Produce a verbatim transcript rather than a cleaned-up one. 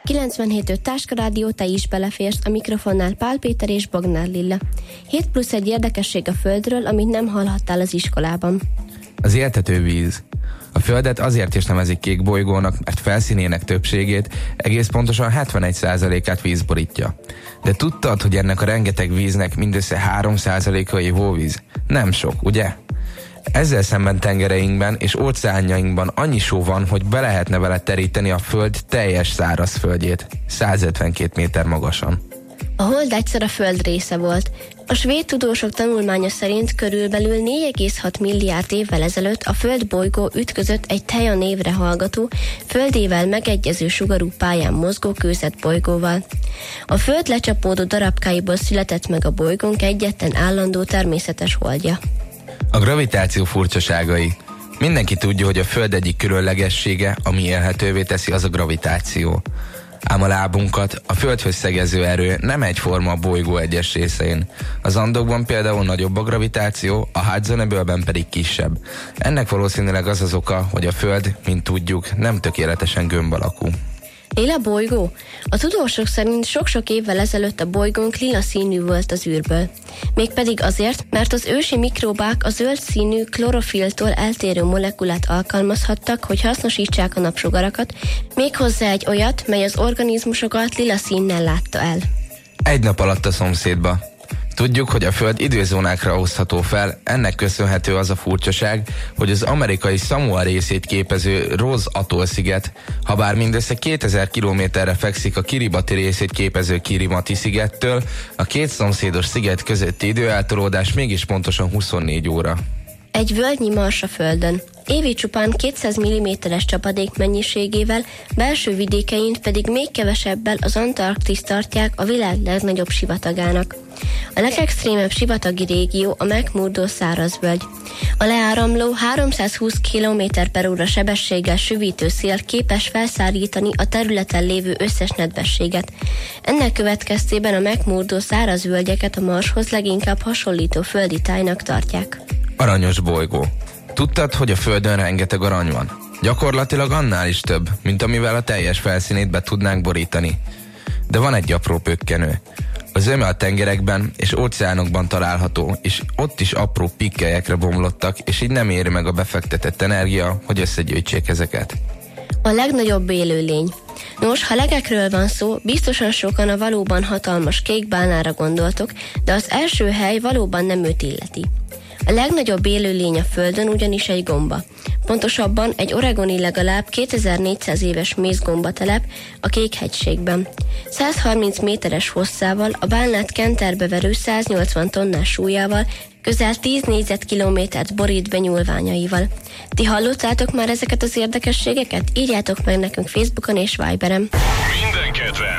kilencvenhét öt Táskarádió, te is beleférsz, a mikrofonnál Pál Péter és Bognár Lilla. hét plusz egy érdekesség a Földről, amit nem hallhattál az iskolában. Az éltető víz. A Földet azért is nevezik kék bolygónak, mert felszínének többségét, egész pontosan hetvenegy százalékát víz borítja. De tudtad, hogy ennek a rengeteg víznek mindössze három százaléka ivóvíz? Nem sok, ugye? Ezzel szemben tengereinkben és óceánjainkban annyi só van, hogy be lehetne vele teríteni a Föld teljes szárazföldjét, százötvenkét méter magasan. A Hold egyszer a Föld része volt. A svéd tudósok tanulmánya szerint körülbelül négy egész hat milliárd évvel ezelőtt a Föld bolygó ütközött egy Theia névre hallgató, Földével megegyező sugarú pályán mozgó kőzetbolygóval. A Föld lecsapódó darabkáiból született meg a bolygónk egyetlen állandó természetes holdja. A gravitáció furcsaságai. Mindenki tudja, hogy a Föld egyik különlegessége, ami élhetővé teszi, az a gravitáció. Ám a lábunkat a Földhöz szegező erő nem egyforma a bolygó egyes részein. Az Andokban például nagyobb a gravitáció, a Hudson-öbölben pedig kisebb. Ennek valószínűleg az az oka, hogy a Föld, mint tudjuk, nem tökéletesen gömb alakú. Lila bolygó? A tudósok szerint sok-sok évvel ezelőtt a bolygónk lila színű volt az űrből. Mégpedig azért, mert az ősi mikróbák a zöld színű klorofiltól eltérő molekulát alkalmazhattak, hogy hasznosítsák a napsugarakat, méghozzá egy olyat, mely az organizmusokat lila színnel látta el. Egy nap alatt a szomszédba. Tudjuk, hogy a Föld időzónákra osztható fel, ennek köszönhető az a furcsaság, hogy az amerikai Samoa részét képező Ross atoll-sziget, habár mindössze kétezer kilométerre fekszik a Kiribati részét képező Kiribati szigettől, a két szomszédos sziget közötti időeltolódás mégis pontosan huszonnégy óra. Egy völgyi mars a Földön. Évi csupán kétszáz milliméteres csapadék mennyiségével, belső vidékein pedig még kevesebbel az Antarktiszt tartják a világ legnagyobb sivatagának. A legextrémebb sivatagi régió a McMurdo szárazvölgy. A leáramló háromszázhúsz kilométer per óra sebességgel süvítő szél képes felszárítani a területen lévő összes nedvességet. Ennek következtében a McMurdo szárazvölgyeket a Marshoz leginkább hasonlító földi tájnak tartják. Aranyos bolygó. Tudtad, hogy a Földön rengeteg arany van? Gyakorlatilag annál is több, mint amivel a teljes felszínét be tudnánk borítani. De van egy apró pökkenő. Az öme a tengerekben és óceánokban található, és ott is apró pikkelyekre bomlottak, és így nem éri meg a befektetett energia, hogy összegyűjtsék ezeket. A legnagyobb élőlény. Nos, ha legekről van szó, biztosan sokan a valóban hatalmas kék bálnára gondoltok, de az első hely valóban nem őt illeti. A legnagyobb élőlény a Földön ugyanis egy gomba. Pontosabban egy oregoni legalább kétezer-négyszáz éves mézgombatelep a Kékhegységben. százharminc méteres hosszával, a bálnát kenterbe verő száznyolcvan tonnás súlyával, közel tíz négyzetkilométert borít be nyúlványaival. Ti hallottátok már ezeket az érdekességeket? Írjátok meg nekünk Facebookon és Viberen. Minden kedven!